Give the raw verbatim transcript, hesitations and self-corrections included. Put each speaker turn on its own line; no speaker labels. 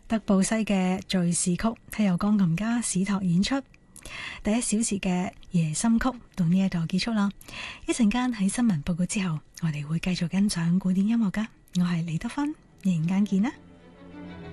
德布西嘅敘事曲係由鋼琴家史托演出。第一小時嘅夜深曲到呢一度結束啦。一陣間喺新聞報告之後，我哋會繼續欣賞古典音樂噶。我係李德芬，一陣間見啦。